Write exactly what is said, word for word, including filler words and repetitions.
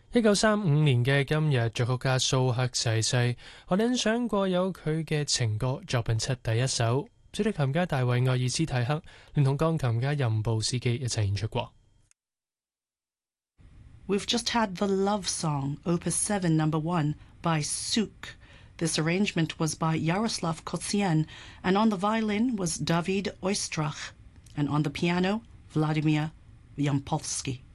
一九三五年嘅今日，作曲家蘇克逝世。我哋欣賞過有佢嘅情歌作品七第一首，主力琴家大衛愛爾斯泰克連同鋼琴家任布斯基一齊演出過。 We've just had the Love Song, Opus seven, number one, by Suk. This arrangement was by Yaroslav Kotsien, and on the violin was David Oistrach, and on the piano, Vladimir Yampolsky.